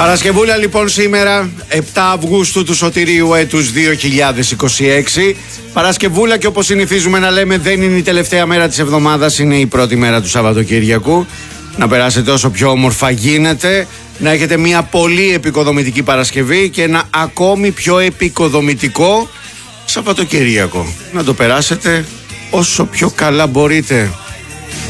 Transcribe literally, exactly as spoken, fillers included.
Παρασκευούλα λοιπόν σήμερα, επτά Αυγούστου του σωτηρίου έτους δύο χιλιάδες είκοσι έξι. Παρασκευούλα, και όπως συνηθίζουμε να λέμε, δεν είναι η τελευταία μέρα της εβδομάδας, είναι η πρώτη μέρα του Σαββατοκύριακου. Να περάσετε όσο πιο όμορφα γίνεται, να έχετε μια πολύ επικοδομητική Παρασκευή και ένα ακόμη πιο επικοδομητικό Σαββατοκύριακο. Να το περάσετε όσο πιο καλά μπορείτε.